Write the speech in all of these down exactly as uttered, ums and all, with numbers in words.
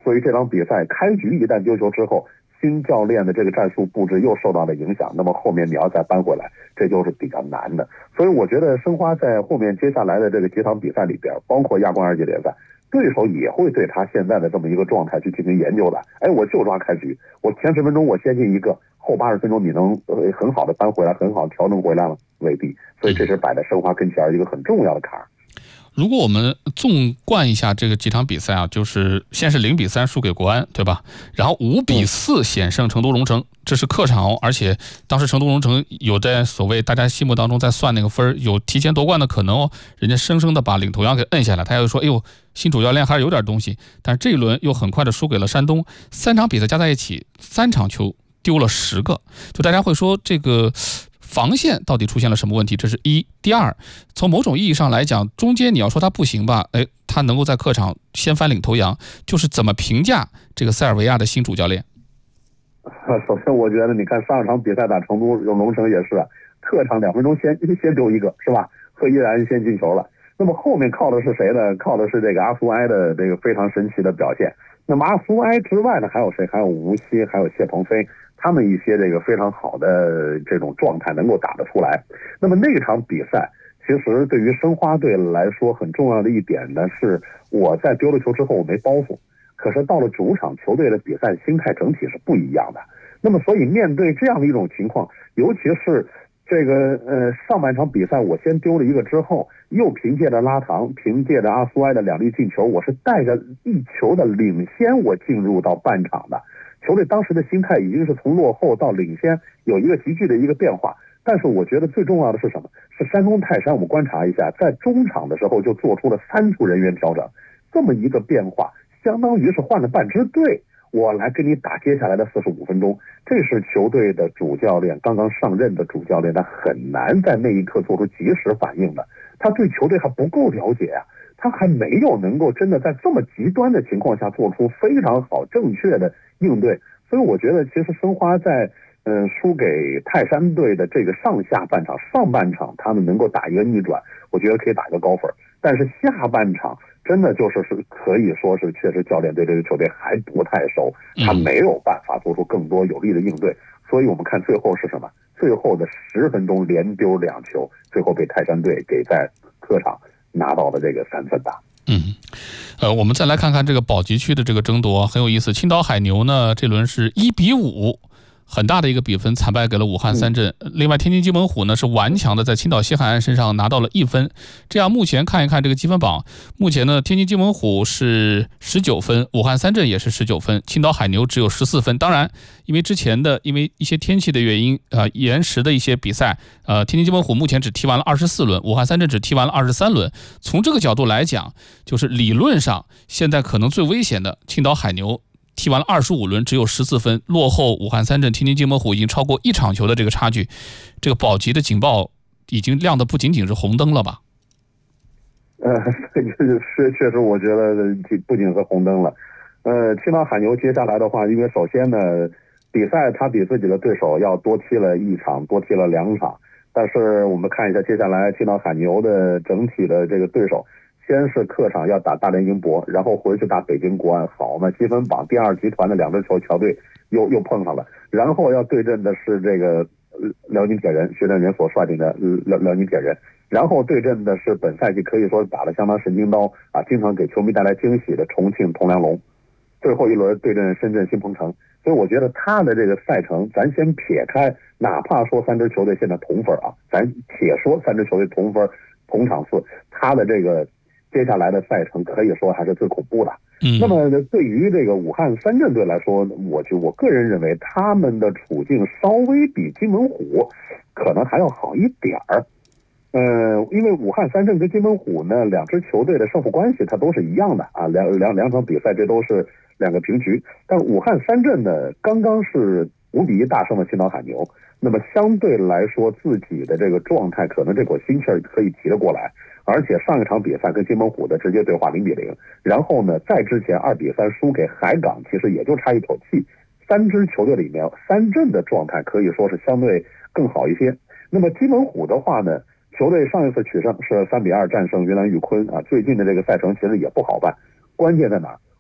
所以这场比赛开局一旦丢球之后，新教练的这个战术布置又受到了影响，那么后面你要再扳回来，这就是比较难的。所以我觉得申花在后面接下来的这个几场比赛里边，包括亚冠二级联赛，对手也会对他现在的这么一个状态去进行研究的。哎，我就抓开局，我前十分钟我先进一个，后八十分钟你能呃很好的扳回来，很好调整回来了，未必。所以这是摆在申花跟前一个很重要的坎儿。 如果我们纵观一下这个几场比赛啊，就是先是零比三输给国安，对吧？然后五比四险胜成都龙城，这是客场哦，而且当时成都龙城有在所谓大家心目当中在算那个分，有提前夺冠的可能哦，人家生生的把领头羊给摁下来，他又说，哎呦，新主教练还是有点东西，但是这一轮又很快的输给了山东，三场比赛加在一起，三场球丢了十个，就大家会说这个防线到底出现了什么问题？这是一。第二，从某种意义上来讲，中间你要说他不行吧，哎，他能够在客场先翻领头羊，就是怎么评价这个塞尔维亚的新主教练？ 首先，我觉得你看上场比赛打成都龙城也是，客场两分钟先先丢一个，是吧？贺依然先进球了。那么后面靠的是谁呢？靠的是这个阿苏埃的这个非常神奇的表现。那么阿苏埃之外呢，还有谁？还有吴曦，还有谢鹏飞。他们一些这个非常好的这种状态能够打得出来。那么那场比赛其实对于申花队来说很重要的一点呢，是我在丢了球之后我没包袱，可是到了主场球队的比赛心态整体是不一样的。那么所以面对这样的一种情况，尤其是这个呃上半场比赛我先丢了一个之后，又凭借着拉唐，凭借着阿苏埃的两粒进球，我是带着一球的领先我进入到半场的。球队当时的心态已经是从落后到领先有一个急剧的一个变化，但是我觉得最重要的是什么？是山东泰山，我们观察一下，在中场的时候就做出了三处人员调整，这么一个变化，相当于是换了半支队，我来跟你打接下来的四十五分钟。这是球队的主教练刚刚上任的主教练，他很难在那一刻做出及时反应的，他对球队还不够了解啊。他还没有能够真的在这么极端的情况下做出非常好正确的应对，所以我觉得其实申花在嗯、呃、输给泰山队的这个上下半场，上半场他们能够打一个逆转，我觉得可以打一个高分，但是下半场真的就是是可以说是确实教练对这个球队还不太熟，他没有办法做出更多有力的应对，所以我们看最后是什么？最后的十分钟连丢两球，最后被泰山队给在客场拿到了这个三分打。 嗯，呃，我们再来看看这个保级区的这个争夺很有意思。青岛海牛呢，这轮是一比五，很大的一个比分惨败给了武汉三镇。另外，天津津门虎呢是顽强的在青岛西海岸身上拿到了一分。这样，目前看一看这个积分榜，目前呢，天津津门虎是十九分，武汉三镇也是十九分，青岛海牛只有十四分。当然，因为之前的因为一些天气的原因，呃，延时的一些比赛，呃，天津津门虎目前只踢完了二十四轮，武汉三镇只踢完了二十三轮。从这个角度来讲，就是理论上现在可能最危险的青岛海牛。踢完了二十五轮，只有十四分，落后武汉三镇、天津津门虎已经超过一场球的这个差距，这个保级的警报已经亮的不仅仅是红灯了吧？ 呃，是确实，我觉得不仅是红灯了。呃，青岛海牛接下来的话，因为首先呢，比赛他比自己的对手要多踢了一场，多踢了两场，但是我们看一下接下来青岛海牛的整体的这个对手。先是客场要打大连英博，然后回去打北京国安，好嘛，积分榜第二集团的两支球球队又又碰上了，然后要对阵的是这个辽宁铁人，徐振元所率领的辽辽宁铁人，然后对阵的是本赛季可以说打得相当神经刀啊，经常给球迷带来惊喜的重庆铜梁龙，最后一轮对阵深圳新鹏城，所以我觉得他的这个赛程，咱先撇开，哪怕说三支球队现在同分啊，咱且说三支球队同分同场次，他的这个。接下来的赛程可以说还是最恐怖的。 嗯， 那么对于这个武汉三镇队来说，我就我个人认为他们的处境稍微比津门虎可能还要好一点儿。呃，因为武汉三镇跟津门虎呢，两支球队的胜负关系它都是一样的啊，两两两场比赛这都是两个平局。但武汉三镇呢，刚刚是五比一大胜了青岛海牛，那么相对来说自己的这个状态，可能这口心气儿可以提得过来。而且上一场比赛跟津门虎的直接对话零比零，然后呢，在之前二比三输给海港，其实也就差一口气。三支球队里面，三镇的状态可以说是相对更好一些。那么津门虎的话呢，球队上一次取胜是三比二战胜云南玉昆啊，最近的这个赛程其实也不好办。关键在哪儿？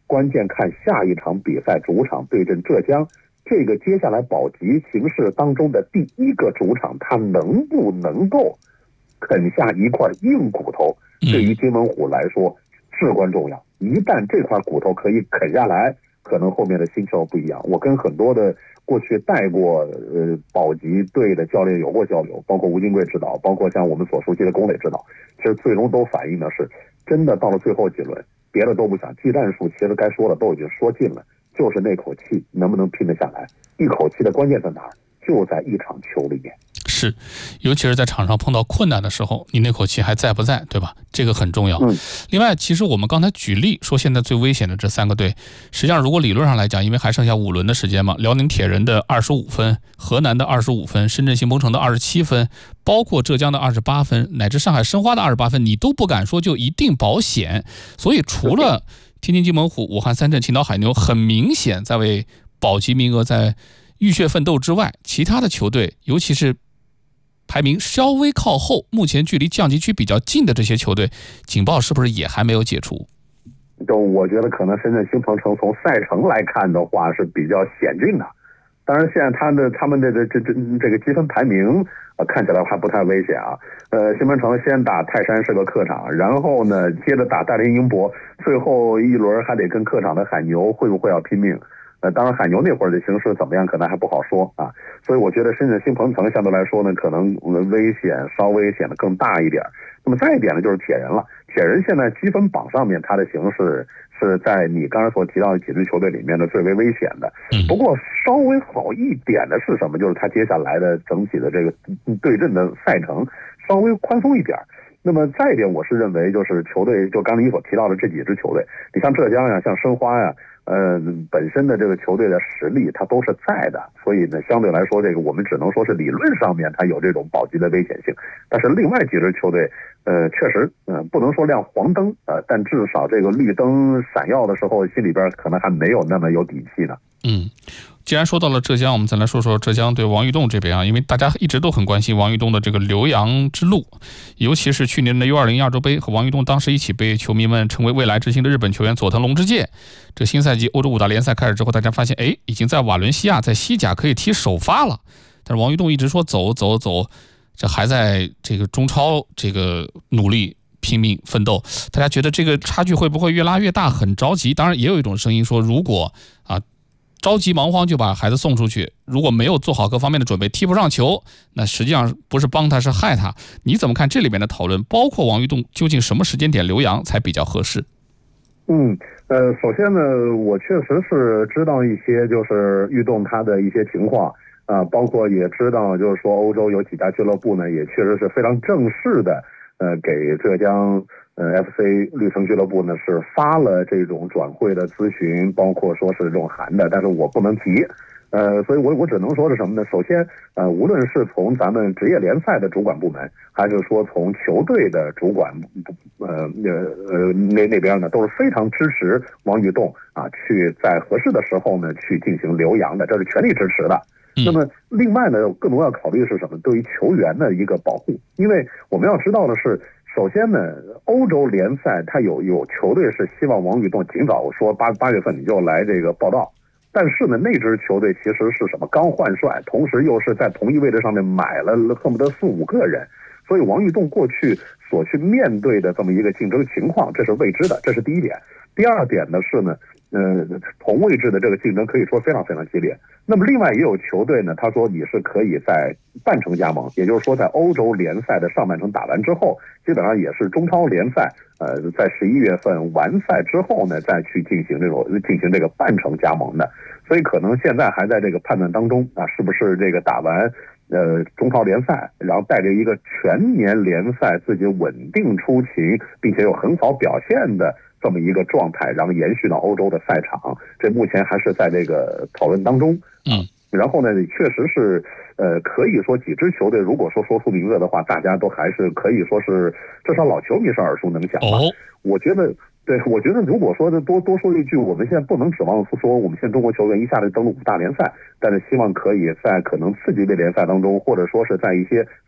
关键看下一场比赛主场对阵浙江，这个接下来保级形势当中的第一个主场，他能不能够啃下一块硬骨头，对于金门虎来说至关重要。一旦这块骨头可以啃下来，可能后面的心情不一样。我跟很多的过去带过呃保级队的教练有过交流，包括吴金贵指导，包括像我们所熟悉的龚磊指导，其实最终都反映的是，真的到了最后几轮，别的都不想，技战术其实该说的都已经说尽了，就是那口气能不能拼得下来。一口气的关键在哪儿？就在一场球里面。 是，尤其是在场上碰到困难的时候，你那口气还在不在，对吧？这个很重要。 嗯。 另外，其实我们刚才举例说，现在最危险的这三个队，实际上如果理论上来讲，因为还剩下五轮的时间嘛，辽宁铁人的二十五分，河南的二十五分，深圳新鹏程的二十七分，包括浙江的二十八分，乃至上海申花的二十八分，你都不敢说就一定保险。所以，除了天津津门虎、武汉三镇、青岛海牛很明显在为保级名额在浴血奋斗之外，其他的球队，尤其是排名稍微靠后，目前距离降级区比较近的这些球队，警报是不是也还没有解除？ 就我觉得可能深圳新鹏程从赛程来看的话是比较险峻的。当然，现在他的他们的这这这这个积分排名呃看起来还不太危险啊。呃，新鹏程先打泰山是个客场，然后呢接着打大连英博，最后一轮还得跟客场的海牛，会不会要拼命？呃，当然海牛那会儿的形势怎么样，可能还不好说啊。所以我觉得深圳新鹏程相对来说呢，可能危险稍微显得更大一点。那么再一点呢，就是铁人了。铁人现在积分榜上面，它的形势是在你刚才所提到的几支球队里面的最为危险的。不过稍微好一点的是什么？就是它接下来的整体的这个对阵的赛程稍微宽松一点。那么再一点，我是认为就是球队，就刚才你所提到的这几支球队，你像浙江呀，像申花呀。呃，本身的这个球队的实力它都是在的，所以呢，相对来说，这个我们只能说是理论上面它有这种保级的危险性。但是另外几支球队，呃，确实，嗯、呃，不能说亮黄灯，呃，但至少这个绿灯闪耀的时候，心里边可能还没有那么有底气呢。 嗯。既然说到了浙江，我们再来说说浙江对王玉栋这边啊，因为大家一直都很关心王玉栋的这个留洋之路，尤其是去年的 U 二零 亚洲杯和王玉栋当时一起被球迷们称为未来之星的日本球员佐藤龙之介。这新赛季欧洲五大联赛开始之后，大家发现，哎，已经在瓦伦西亚在西甲可以踢首发了。但是王玉栋一直说走走走，这还在这个中超这个努力拼命奋斗，大家觉得这个差距会不会越拉越大？很着急。当然，也有一种声音说，如果啊。着急忙慌就把孩子送出去，如果没有做好各方面的准备，踢不上球，那实际上不是帮他，是害他。你怎么看这里面的讨论？包括王玉栋究竟什么时间点留洋才比较合适？ 嗯，呃，首先呢，我确实是知道一些就是玉栋他的一些情况啊、呃，包括也知道就是说欧洲有几家俱乐部呢，也确实是非常正式的，呃，给浙江。呃 ，F C 绿城俱乐部呢是发了这种转会的咨询，包括说是这种函的，但是我不能提，呃，所以我我只能说是什么呢？首先，呃，无论是从咱们职业联赛的主管部门，还是说从球队的主管，呃呃呃那那边呢，都是非常支持王玉栋啊，去在合适的时候呢去进行留洋的，这是全力支持的。那么另外呢，更多要考虑是什么？对于球员的一个保护，因为我们要知道的是。首先呢，欧洲联赛它有有球队是希望王玉栋尽早说八八月份你就来这个报道，但是呢，那支球队其实是什么刚换帅，同时又是在同一位置上面买了恨不得四五个人，所以王玉栋过去所去面对的这么一个竞争情况，这是未知的，这是第一点。第二点呢是呢，呃，同位置的这个竞争可以说非常非常激烈。那么另外也有球队呢，他说你是可以在半程加盟，也就是说在欧洲联赛的上半程打完之后，基本上也是中超联赛，呃，在十一月份完赛之后呢，再去进行这种进行这个半程加盟的。所以可能现在还在这个判断当中啊，是不是这个打完呃中超联赛，然后带着一个全年联赛自己稳定出勤，并且有很好表现的。这么一个状态，然后延续到欧洲的赛场，这目前还是在这个讨论当中。 嗯， 然后呢，确实是，呃，可以说几支球队，如果说说出名字的话，大家都还是可以说是，至少老球迷是耳熟能详吧。 哦， 我觉得。对，我觉得如果说多多说一句，我们现在不能指望说我们现在中国球员一下子登陆五大联赛，但是希望可以在可能次级别联赛当中，或者说是在一些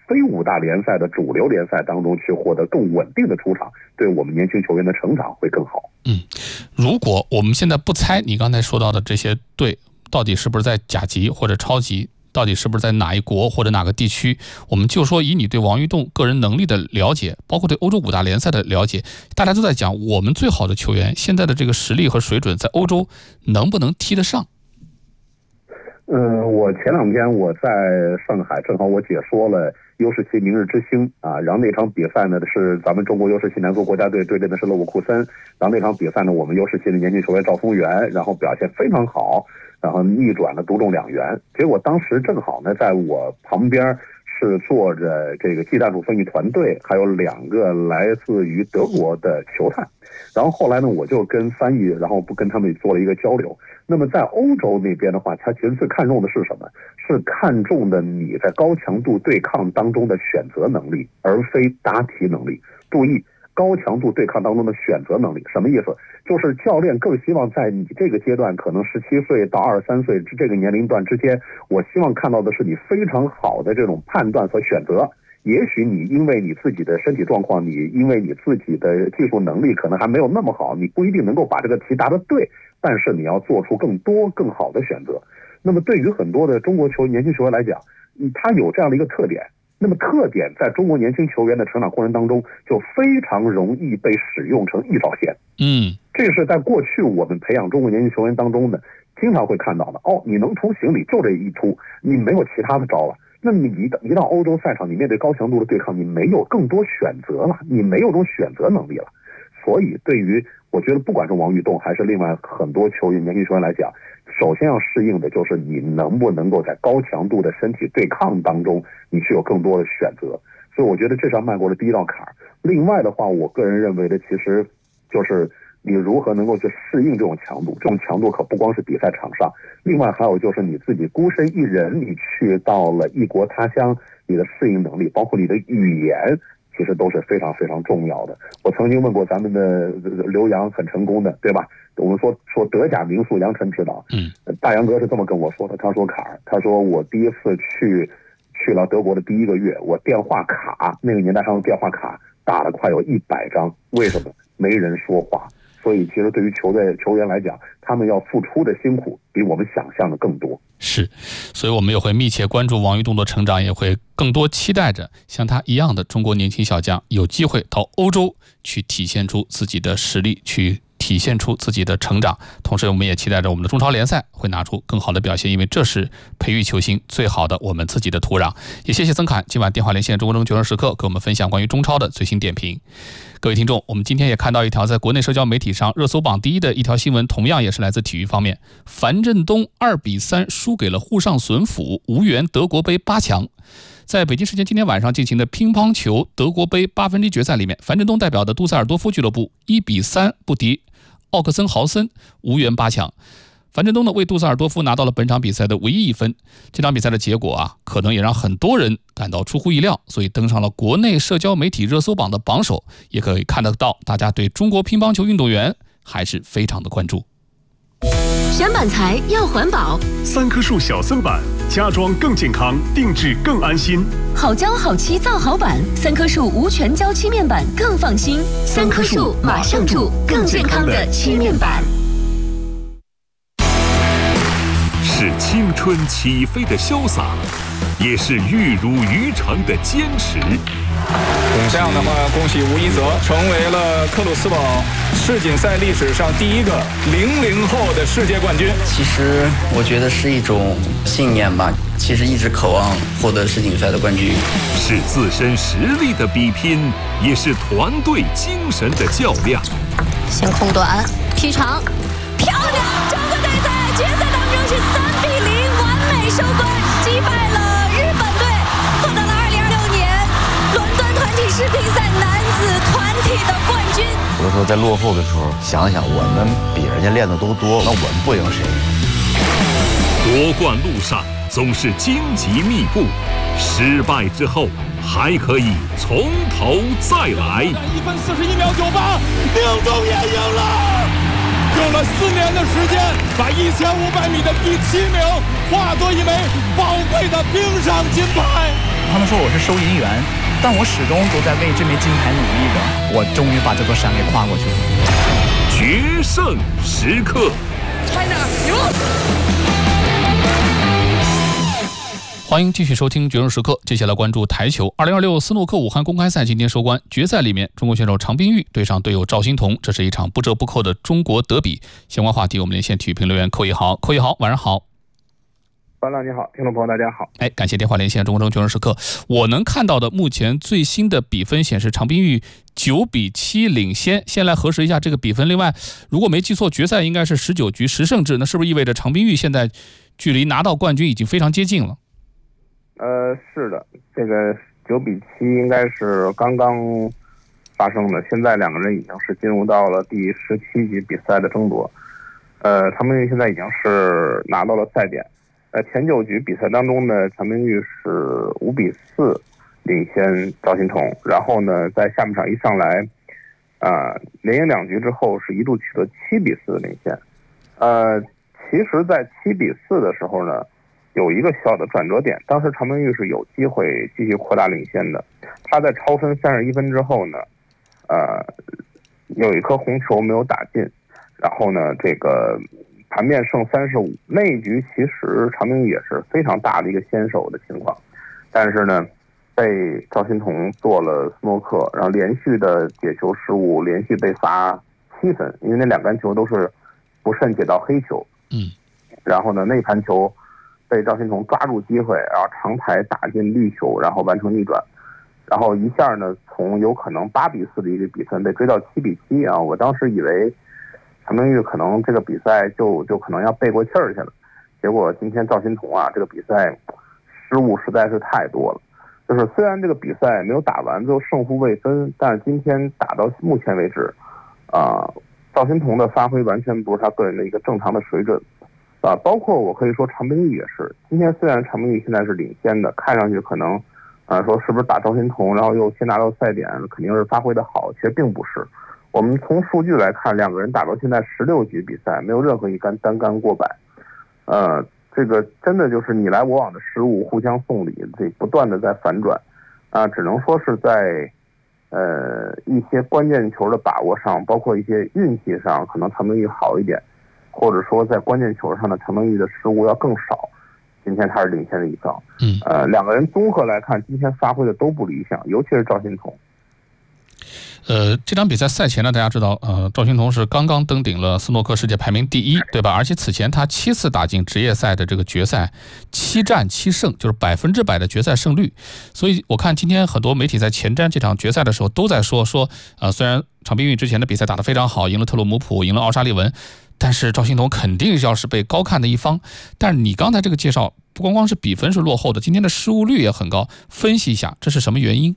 非五大联赛的主流联赛当中去获得更稳定的出场，对我们年轻球员的成长会更好。 嗯，如果我们现在不猜你刚才说到的这些队到底是不是在甲级或者超级，到底是不是在哪一国或者哪个地区，我们就说以你对王玉栋个人能力的了解，包括对欧洲五大联赛的了解，大家都在讲我们最好的球员现在的这个实力和水准在欧洲能不能踢得上。 嗯，我前两天我在上海，正好我解说了 U 十七明日之星啊，然后那场比赛呢是咱们中国 U 十七男足国家队对阵的是勒沃库森，然后那场比赛呢我们 U 十七的年轻球员赵峰源，然后表现非常好，然后逆转了独中两元，结果当时正好呢在我旁边是坐着这个技战术分析团队，还有两个来自于德国的球探，然后后来呢我就跟翻译，然后不跟他们做了一个交流。那么在欧洲那边的话，他其实最看重的是什么？是看重的你在高强度对抗当中的选择能力，而非答题能力。注意，高强度对抗当中的选择能力什么意思？就是教练更希望在你这个阶段，可能十七岁到二十三岁这个年龄段之间，我希望看到的是你非常好的这种判断和选择。也许你因为你自己的身体状况，你因为你自己的技术能力可能还没有那么好，你不一定能够把这个题答得对，但是你要做出更多更好的选择。那么对于很多的中国球年轻球员来讲，他有这样的一个特点，那么特点在中国年轻球员的成长过程当中就非常容易被使用成一招鲜。 嗯， 这是在过去我们培养中国年轻球员当中的经常会看到的。哦，你能从行里就这一出，你没有其他的招了。那么你一到一到欧洲赛场，你面对高强度的对抗，你没有更多选择了，你没有这种选择能力了。所以对于我觉得不管是王玉栋还是另外很多球员年轻球员来讲，首先要适应的就是你能不能够在高强度的身体对抗当中，你去有更多的选择。所以我觉得这是要迈过的第一道坎儿。另外的话，我个人认为的其实就是你如何能够去适应这种强度，这种强度可不光是比赛场上，另外还有就是你自己孤身一人，你去到了异国他乡，你的适应能力，包括你的语言，其实都是非常非常重要的。我曾经问过咱们的刘洋，很成功的，对吧？我们说说德甲名宿杨晨指导， 嗯， 大杨哥是这么跟我说的，他说坎儿，他说我第一次去去了德国的第一个月，我电话卡那个年代上的电话卡打了快有一百张，为什么？没人说话。所以其实对于球队球员来讲，他们要付出的辛苦比我们想象的更多。 是，所以我们也会密切关注王玉栋的成长，也会更多期待着像他一样的中国年轻小将有机会到欧洲去体现出自己的实力，去体现出自己的成长。同时我们也期待着我们的中超联赛会拿出更好的表现，因为这是培育球星最好的我们自己的土壤。也谢谢曾侃今晚电话连线中国中球人时刻给我们分享关于中超的最新点评。各位听众，我们今天也看到一条在国内社交媒体上热搜榜第一的一条新闻，同样也是来自体育方面。樊振东二比三输给了沪上隼辅，无缘德国杯八强。在北京时间今天晚上进行的乒乓球德国杯八分之一决赛里面，樊振东代表的杜塞尔多夫俱乐部一比三不敌奥克森豪森，无缘八强。樊振东呢为杜塞尔多夫拿到了本场比赛的唯一一分。这场比赛的结果啊，可能也让很多人感到出乎意料，所以登上了国内社交媒体热搜榜的榜首。也可以看得到，大家对中国乒乓球运动员还是非常的关注。 选板材要环保， 三棵树小森板，家装更健康，定制更安心。 好胶好漆造好板，三棵树无全胶漆面板更放心。三棵树马上住，更健康的漆面板。 是青春起飞的潇洒，也是玉汝于成的坚持。 这样的话，恭喜吴一泽成为了克鲁斯堡世锦赛历史上第一个零零后的世界冠军。 其实我觉得是一种信念吧，其实一直渴望获得世锦赛的冠军。 是自身实力的比拼，也是团队精神的较量。 先控短，踢长，漂亮！中国队在决赛当中是三比零完美收官，击败了日本队，获得了二零二六年伦敦团体世乒赛男子团体的冠军。 有的时候在落后的时候，想想我们比人家练的都多，那我们不赢谁？ 夺冠路上总是荆棘密布，失败之后还可以从头再来。 一分四十一秒九八，宁中也赢了。用了四年的时间，把一千五百米的第七名化作一枚宝贵的冰上金牌。 他们说我是收银员，但我始终都在为这枚金牌努力着。我终于把这座山给跨过去了。 决胜时刻 ，China 牛！ 欢迎继续收听《决胜时刻》，接下来关注台球。二零二六斯诺克武汉公开赛今天收官，决赛里面，中国选手常冰玉对上队友赵心童，这是一场不折不扣的中国德比。相关话题，我们连线体育评论员寇一豪。寇一豪，晚上好。 班长你好，听众朋友大家好。 哎，感谢电话连线中国中决胜时刻。我能看到的目前最新的比分显示，常冰玉九比七领先。先来核实一下这个比分。另外，如果没记错，决赛应该是十九局十胜制，那是不是意味着常冰玉现在距离拿到冠军已经非常接近了？ 呃，是的，这个九比七应该是刚刚发生的。现在两个人已经是进入到了第十七局比赛的争夺。呃，常冰玉现在已经是拿到了赛点。呃，前九局比赛当中呢，常冰玉是五比四领先赵心童，然后呢，在下半场一上来，啊、呃，连赢两局之后，是一度取得七比四的领先。呃，其实，在七比四的时候呢，有一个小的转折点，当时常冰玉是有机会继续扩大领先的。他在超分三十一分之后呢，呃，有一颗红球没有打进，然后呢，这个盘面剩三十五，那一局其实常冰玉也是非常大的一个先手的情况，但是呢，被赵心童做了斯诺克，然后连续的解球失误，连续被罚七分，因为那两杆球都是不慎解到黑球， 嗯， 然后呢，那盘球被赵心童抓住机会，然后长台打进绿球，然后完成逆转，然后一下呢，从有可能八比四的一个比分被追到七比七啊！我当时以为常冰玉可能这个比赛就就可能要背过气儿去了，结果今天赵心童啊，这个比赛失误实在是太多了。就是虽然这个比赛没有打完，最后胜负未分，但是今天打到目前为止，啊、呃，赵心童的发挥完全不是他个人的一个正常的水准。啊，包括我可以说常冰玉也是。今天虽然常冰玉现在是领先的，看上去可能，啊、呃，说是不是打赵心童，然后又先拿到赛点，肯定是发挥的好，其实并不是。我们从数据来看，两个人打到现在十六局比赛，没有任何一杆单杆过百。呃，这个真的就是你来我往的失误，互相送礼，这不断的在反转。啊、呃，只能说是在，呃，一些关键球的把握上，包括一些运气上，可能常冰玉好一点。或者说在关键球上的常冰玉的失误要更少，今天他是领先的一方。 嗯， 呃，两个人综合来看，今天发挥的都不理想，尤其是赵心童。 呃，这场比赛赛前呢，大家知道，呃，赵心童是刚刚登顶了斯诺克世界排名第一，对吧？而且此前他七次打进职业赛的这个决赛，七战七胜，就是百分之百的决赛胜率。所以我看今天很多媒体在前瞻这场决赛的时候都在说说，呃，虽然常冰玉之前的比赛打得非常好，赢了特鲁姆普，赢了奥沙利文。但是赵心童肯定要是被高看的一方，但是你刚才这个介绍不光光是比分是落后的，今天的失误率也很高，分析一下这是什么原因？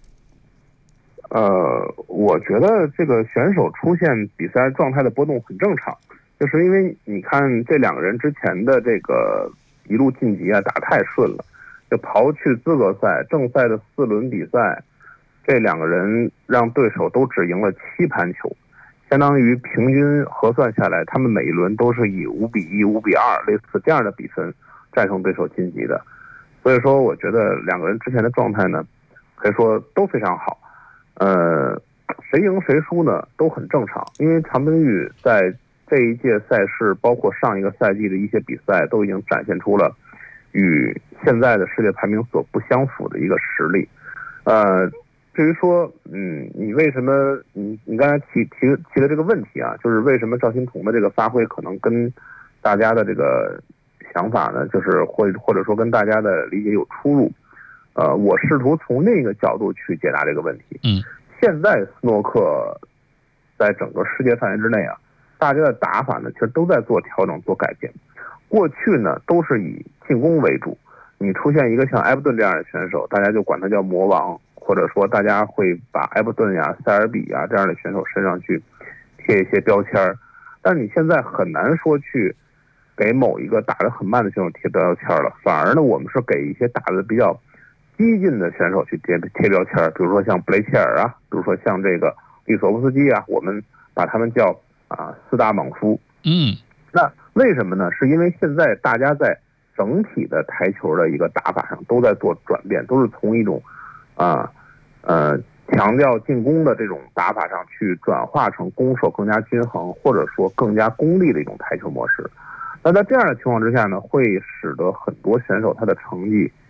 呃，我觉得这个选手出现比赛状态的波动很正常，就是因为你看这两个人之前的这个一路晋级啊打太顺了，就刨去资格赛正赛的四轮比赛，这两个人让对手都只赢了七盘球。相当于平均核算下来，他们每一轮都是以五比一、五比二类似这样的比分战胜对手晋级的。所以说，我觉得两个人之前的状态呢，可以说都非常好。呃，谁赢谁输呢，都很正常。因为常冰玉在这一届赛事，包括上一个赛季的一些比赛，都已经展现出了与现在的世界排名所不相符的一个实力。呃。至于说，嗯，你为什么，你你刚才提提提的这个问题啊，就是为什么赵心童的这个发挥可能跟大家的这个想法呢，就是或或者说跟大家的理解有出入。呃，我试图从另一个角度去解答这个问题。 嗯， 现在斯诺克在整个世界范围之内啊，大家的打法呢，其实都在做调整、做改变。过去呢，都是以进攻为主，你出现一个像埃弗顿这样的选手，大家就管他叫魔王。或者说大家会把埃弗顿呀、塞尔比呀这样的选手身上去贴一些标签儿，但你现在很难说去给某一个打得很慢的选手贴标签了，反而呢，我们是给一些打得比较激进的选手去贴贴标签，比如说像布雷切尔啊，比如说像这个利索夫斯基啊，我们把他们叫啊四大莽夫。 嗯， 那为什么呢？是因为现在大家在整体的台球的一个打法上都在做转变，都是从一种啊呃强调进攻的这种打法上去转化成攻守更加均衡，或者说更加功利的一种台球模式。那在这样的情况之下呢，会使得很多选手他的成绩